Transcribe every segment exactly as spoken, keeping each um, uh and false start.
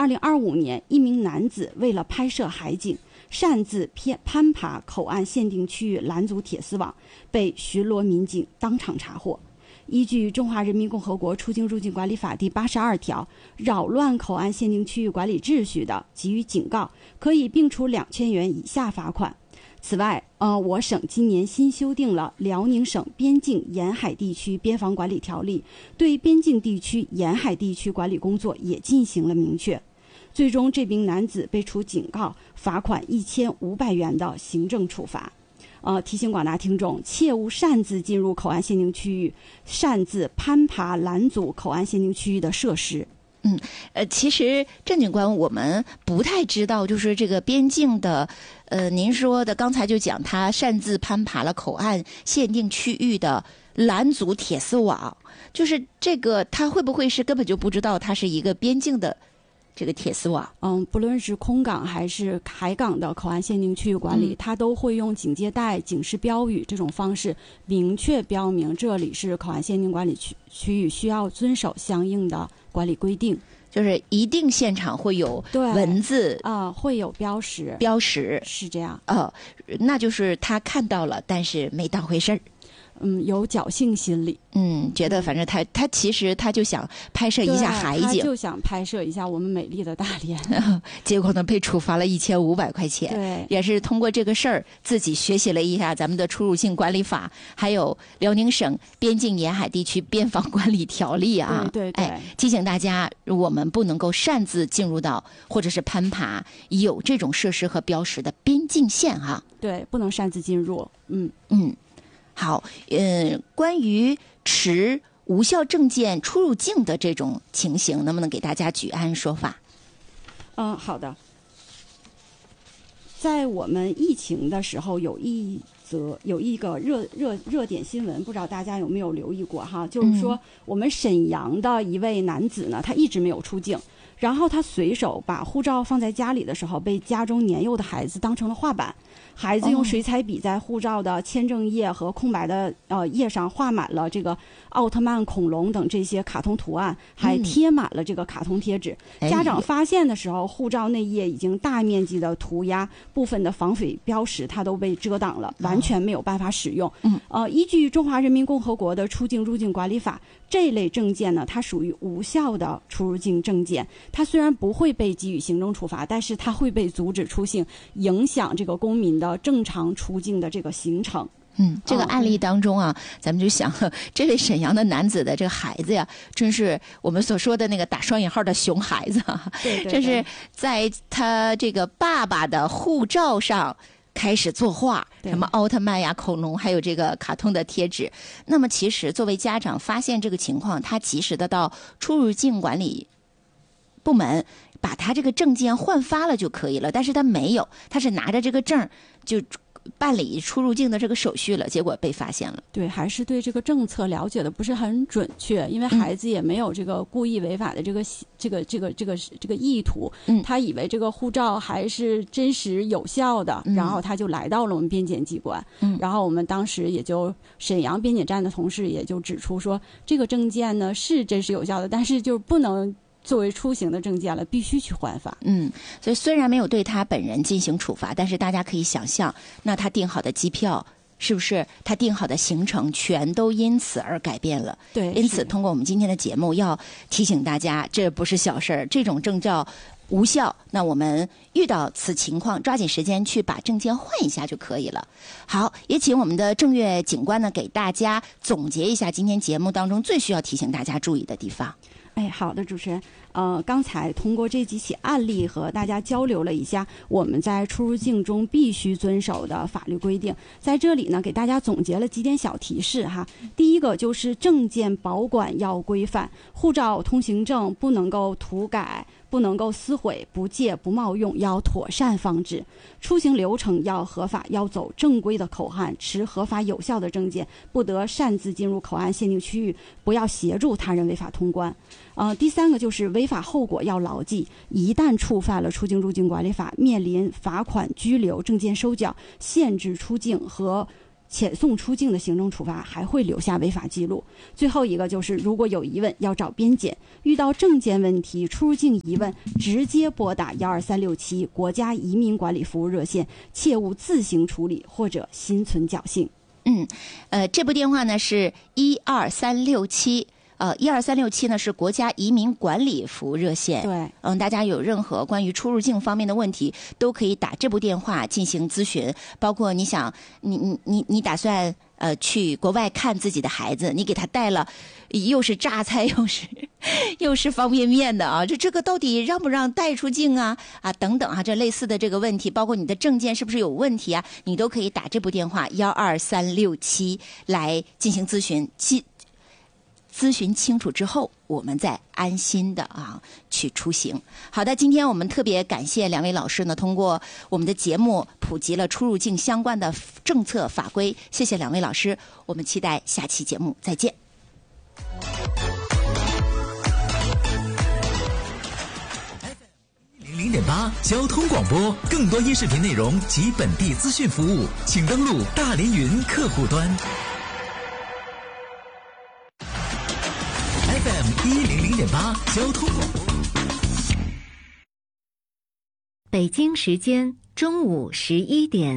二零二五年，一名男子为了拍摄海景，擅自偏攀爬口岸限定区域拦阻铁丝网，被巡逻民警当场查获。依据《中华人民共和国出境入境管理法》第八十二条，扰乱口岸限定区域管理秩序的，给予警告，可以并处两千元以下罚款。此外，呃，我省今年新修订了《辽宁省边境沿海地区边防管理条例》，对边境地区沿海地区管理工作也进行了明确。最终，这名男子被处警告、罚款一千五百元的行政处罚。呃，提醒广大听众，切勿擅自进入口岸限定区域，擅自攀爬拦阻口岸限定区域的设施。 嗯，呃，其实郑警官，我们不太知道，就是这个边境的，呃，您说的刚才就讲他擅自攀爬了口岸限定区域的拦阻铁丝网，就是这个他会不会是根本就不知道它是一个边境的这个铁丝网？ 嗯，不论是空港还是海港的口岸限定区域管理，嗯、它都会用警戒带、警示标语这种方式明确标明这里是口岸限定管理区区域，需要遵守相应的管理规定。 就是一定现场会有文字啊、呃，会有标识， 标识是这样。 呃，那就是他看到了，但是没当回事儿。 嗯，有侥幸心理。 嗯，觉得反正他他其实他就想拍摄一下海景， 他就想拍摄一下我们美丽的大连， 结果呢被处罚了一千五百块钱。 对， 也是通过这个事儿自己学习了一下咱们的出入境管理法，还有辽宁省边境沿海地区边防管理条例啊。 对对对， 哎，提醒大家，我们不能够擅自进入到或者是攀爬有这种设施和标识的边境线哈、啊。 对，不能擅自进入。嗯嗯。好，呃，关于持无效证件出入境的这种情形，能不能给大家举案说法？ 嗯，好的。在我们疫情的时候，有一则有一个热热热点新闻，不知道大家有没有留意过哈？就是说，我们沈阳的一位男子呢，他一直没有出境。然后他随手把护照放在家里的时候，被家中年幼的孩子当成了画板。孩子用水彩笔在护照的签证页和空白的呃页上画满了这个奥特曼、恐龙等这些卡通图案，还贴满了这个卡通贴纸。嗯、家长发现的时候，护照内页已经大面积的涂鸦，部分的防伪标识它都被遮挡了，完全没有办法使用。嗯，呃，依据《中华人民共和国的出境入境管理法》，这类证件呢，它属于无效的出入境证件。它虽然不会被给予行政处罚，但是它会被阻止出境，影响这个公民的正常出境的这个行程。 嗯，这个案例当中啊，哦、咱们就想，这位沈阳的男子的这个孩子呀，真是我们所说的那个打双引号的熊孩子啊， 对对对， 这是在他这个爸爸的护照上开始作画，什么奥特曼呀、恐龙，还有这个卡通的贴纸。那么其实作为家长发现这个情况，他及时的到出入境管理部门把他这个证件换发了就可以了，但是他没有，他是拿着这个证就办理出入境的这个手续了，结果被发现了。 对，还是对这个政策了解的不是很准确，因为孩子也没有这个故意违法的这个、嗯、这个这个这个这个意图，嗯，他以为这个护照还是真实有效的，嗯、然后他就来到了我们边检机关，嗯，然后我们当时也就沈阳边检站的同事也就指出说，这个证件呢是真实有效的，但是就不能作为出行的证件了，必须去换发。 嗯，所以虽然没有对他本人进行处罚，但是大家可以想象，那他订好的机票是不是他订好的行程全都因此而改变了？ 对， 因此通过我们今天的节目要提醒大家，这不是小事儿，这种证照无效，那我们遇到此情况，抓紧时间去把证件换一下就可以了。好，也请我们的郑月警官呢给大家总结一下今天节目当中最需要提醒大家注意的地方。 哎，好的，主持人。呃，刚才通过这几起案例和大家交流了一下我们在出入境中必须遵守的法律规定，在这里呢给大家总结了几点小提示哈。第一个就是证件保管要规范，护照、通行证不能够涂改，不能够撕毁、不借、不冒用，要妥善放置。出行流程要合法，要走正规的口岸，持合法有效的证件，不得擅自进入口岸限定区域，不要协助他人违法通关。呃，第三个就是违法后果要牢记，一旦触犯了出境入境管理法，面临罚款、拘留、证件收缴、限制出境和遣送出境的行政处罚还会留下违法记录。最后一个就是，如果有疑问要找边检，遇到证件问题、出入境疑问，直接拨打幺二三六七国家移民管理服务热线，切勿自行处理或者心存侥幸。 嗯，呃，这部电话呢是一二三六七。呃，一二三六七呢是国家移民管理服务热线。 对， 嗯，大家有任何关于出入境方面的问题，都可以打这部电话进行咨询。包括你想，你你你你打算呃去国外看自己的孩子，你给他带了又是榨菜又是又是方便面的啊，这这个到底让不让带出境啊啊等等啊，这类似的这个问题，包括你的证件是不是有问题啊，你都可以打这部电话幺二三六七来进行咨询。其咨询清楚之后，我们再安心的啊去出行。好的，今天我们特别感谢两位老师呢，通过我们的节目普及了出入境相关的政策法规。谢谢两位老师，我们期待下期节目再见。 零点八交通广播，更多音视频内容及本地资讯服务，请登录大连云客户端。F M 一零零点八交通广播。 北京时间中午十一点。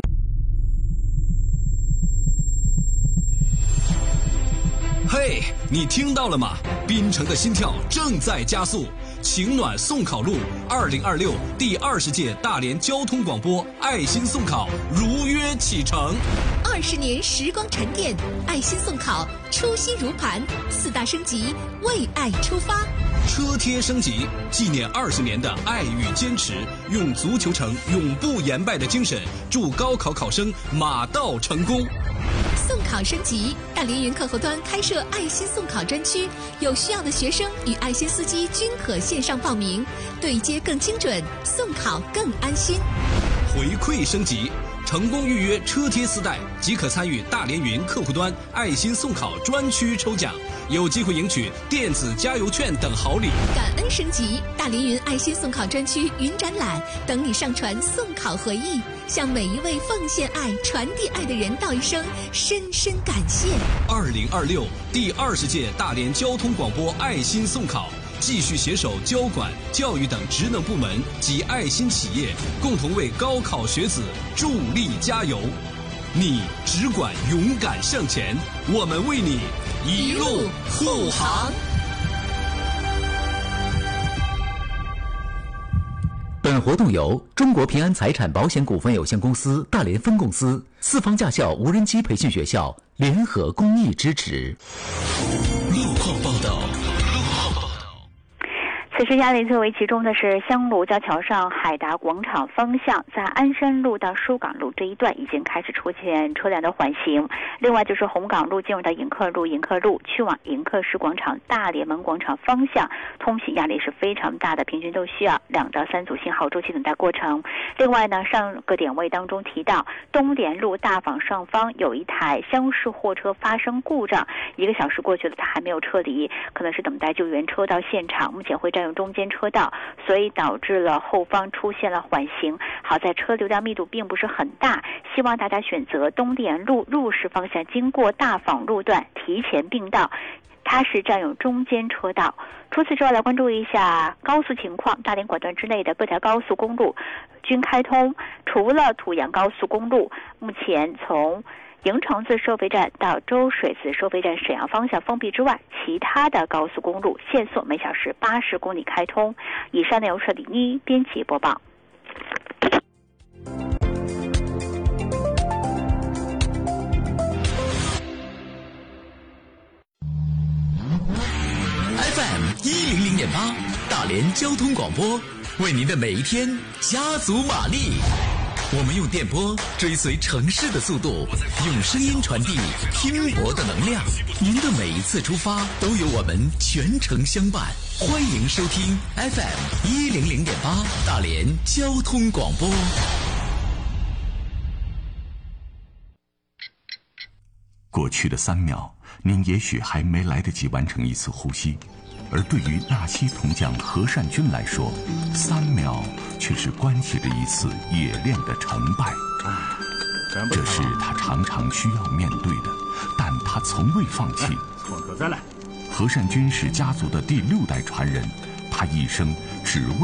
嘿，你听到了吗？滨城的心跳正在加速。晴暖送考路二零二六第二十届大连交通广播爱心送考如约启程。 二十年时光沉淀，爱心送考初心如磐，四大升级，为爱出发。 车贴升级，纪念二十年的爱与坚持，用足球城永不言败的精神，祝高考考生马到成功。 送考升级，大连云客户端开设爱心送考专区，有需要的学生与爱心司机均可线上报名，对接更精准，送考更安心。 回馈升级，成功预约车贴丝带即可参与大连云客户端爱心送考专区抽奖，有机会赢取电子加油券等好礼。 感恩升级，大连云爱心送考专区云展览等你上传送考回忆，向每一位奉献爱、传递爱的人道一声深深感谢。 二零二六第二十届大连交通广播爱心送考，继续携手交管、教育等职能部门及爱心企业，共同为高考学子助力加油。你只管勇敢向前，我们为你一路护航。 本活动由中国平安财产保险股份有限公司大连分公司、四方驾校无人机培训学校联合公益支持。 路况报道。 此时压力最为集中的是香炉交桥上海达广场方向，在鞍山路到书港路这一段已经开始出现车辆的缓行。另外就是红港路进入到迎客路、迎客路去往迎客市广场、大连门广场方向，通行压力是非常大的，平均都需要两到三组信号周期等待过程。另外呢，上个点位当中提到东联路大坊上方有一台厢式货车发生故障，一个小时过去了，它还没有撤离，可能是等待救援车到现场，目前会占用中间车道，所以导致了后方出现了缓行。好在车流量密度并不是很大，希望大家选择东联路入市方向经过大坊路段提前并道，它是占有中间车道。除此之外，来关注一下高速情况，大连管段之内的各条高速公路均开通，除了土阳高速公路，目前从营城子收费站到周水子收费站沈阳方向封闭之外，其他的高速公路限速每小时八十公里开通。以上内容是李妮编辑播报。 F M 一零零点八大连交通广播，为您的每一天加足马力。我们用电波追随城市的速度，用声音传递拼搏的能量。您的每一次出发都有我们全程相伴。欢迎收听 F M 一零零点八大连交通广播。 过去的三秒，您也许还没来得及完成一次呼吸，而对于纳西铜匠何善军来说，三秒却是关系着一次冶炼的成败。 这是他常常需要面对的，但他从未放弃。 从头再来。 和善君是家族的第六代传人，他一生只为